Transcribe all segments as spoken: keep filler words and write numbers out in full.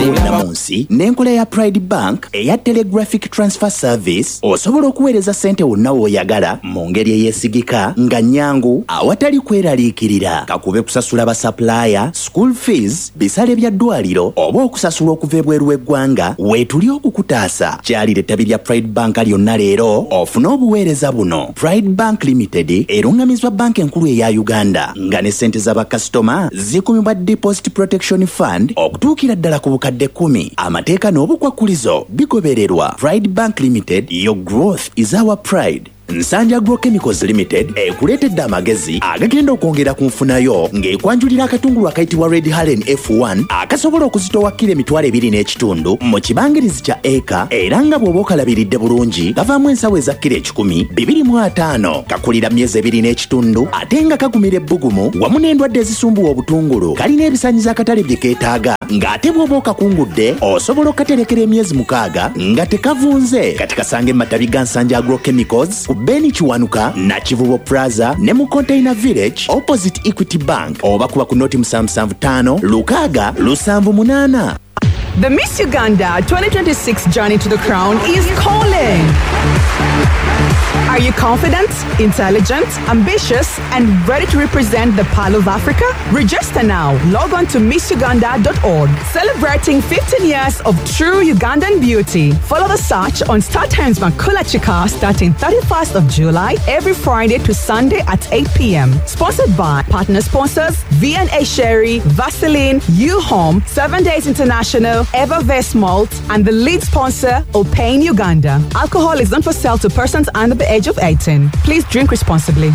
y'obunnamunsi n'enkola ya Pride Bank eya Telegraphic Transfer Service osobola okuweereza ssente wonna w'oyagala mu ngeri eyeesigika nga nnyangu awatali kweraliikirira kakube kusasula basapulaaya, school fees, bisale bya ddwaliro oba okusasula okuva ebweru w'eggwanga weetuli okukutaasa. Kyalira ettabi lya Pride Bank lyonna leero ofune obuweereza buno. Pride Bank Limited erungamizwa banka enkulu eya Uganda nga ne ssente z'abakasitoma zikumibwa Deposit Protection Fund okutuukira ddala ku bukadde kkumi. Amateeka n'obukwakkulizo bigobererwa. Pride Bank Limited, your growth is our pride. Nsanja Agrochemicals Limited ekuleetedde amagezi agagenda okwongera ku nfunayo ng'ekwanjulira akatungulu akayitibwa Red Halen F one akasobola okuzitowa kilo emitwalo ebiri n'ekitundu mu kibangirizi kya eka era nga bw'oba okalabiridde bulungi gavaamu ensawo eza kilo ekikumi bibiri mu ataano kakulira myezi ebiri n'ekitundu ate nga kagumira ebbugumu wamu n'endwadde ezisumbuwa obutungulu kalina ebisaanyizo akatale bye keetaaga ng'ate bw'oba okakungudde osobola okaterekera emyezi mukaaga nga tekavunze. Kati kasange mu matabi ga Nsanja Agrochemicals Beni Kiwanuka na Kivubo Plaza ne mu Container Village opposite Equity Bank oba kuba ku noti musanvu ttaano lukaaga lusanvu munaana. The Miss Uganda twenty twenty-six journey to the crown is calling. Are you confident, intelligent, ambitious, and ready to represent the Pearl of Africa? Register now. Log on to miss uganda dot org. Celebrating fifteen years of true Ugandan beauty. Follow the search on Star Times Makula Chika starting thirty-first of July every Friday to Sunday at eight p.m. Sponsored by partner sponsors V and A Sherry, Vaseline, U-Home, Seven Days International, Evervest Malt, and the lead sponsor, Opain Uganda. Alcohol is not for sale to persons under the age of eighteen. Please drink responsibly.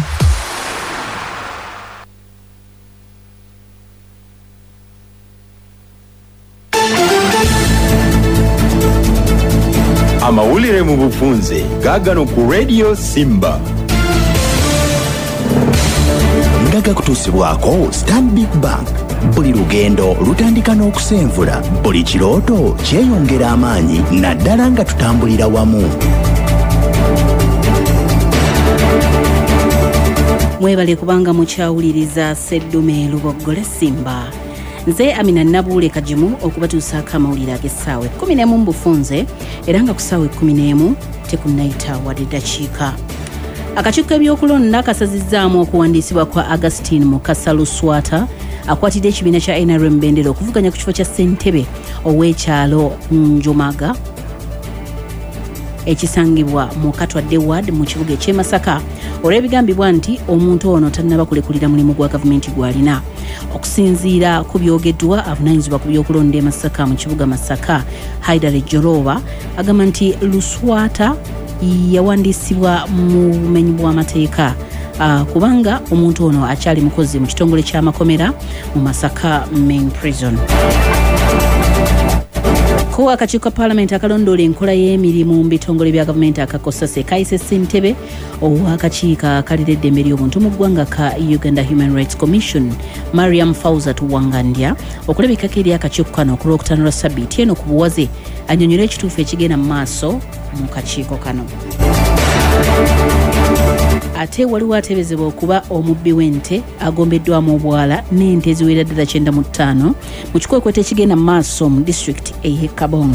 Amawulire mu bufunze gaagano ku Radio Simba. Ndaga kutuusibwako Stanbic Bank. Buli lugendo lutandika n'okusenvula. Buli kirooto kyeyongera amaanyi naddala nga tutambulira wamu. Mwebale kubanga mukyawuliriza Sseddume Luboggole Simba. Nze Amina Nabule Kajimu okubatuusaako amawulire ag'essaawa ekkumi n'emu mu bufunze era nga ku ssaawa ekkumi n'emu tekunnayita wadde ddakiika. Akakiiko k'ebyokulonda kasazizzaamu okuwandiisibwa kwa Augustine Mukasa Luswata akwatidde ekibiina kya N R M Bendera okuvuganya ku kifo kya ssentebe ow'ekyalo Njomaga ekisangibwa mu Katwadde Ward mu kibuga eky'e Masaka olw'ebigambibwa nti omuntu ono tannaba kulekulira mulimu gwa gavumenti gw'alina. Okusinziira ku byogeddwa avunaanyizibwa ku byokulonda e Masaka mu kibuga Masaka Haidare Joroba agamba nti Luswata yawandiisibwa mu bumenyi bw'amateeka uh, kubanga omuntu ono akyali mukozi mu kitongole ky'amakomera mu Masaka Main Prison. Ko akakiiko ka Parliament akalondoola enkola y'emirimu mu bitongole bya gavumenti akakosase kayise ssentebe ow'akakiiko akalira eddembe ly'obuntu mu ggwanga ka Uganda Human Rights Commission Mariam Fawzat Wangandya okulabikako eri akakiiko kano ku lwokutaano lwa Ssabbiiti eno ku buwaze annyonnyola ekituufu ekigenda mu maaso mu kakiiko kano. Ate waliwo ateebezebwa okuba omubbi w'ente agombeddwamu obwala n'ente eziwera ddala kyenda mu ttaano mu kikwekweto ekigenda mu maaso mu disitulikiti ey'e Kabongo.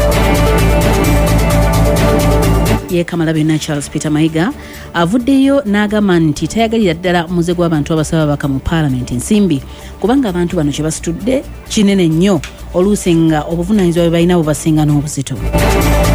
Ye Kamalabyonna Charles Peter Mayiga avuddeyo n'agamba nti tayagalira ddala muze gw'abantu abasaba baka mu Paalamenti ensimbi kubanga abantu bano kye basitudde kinene nnyo oluusi nga obuvunaanyizibwa bwe balina bubasinga n'obuzito.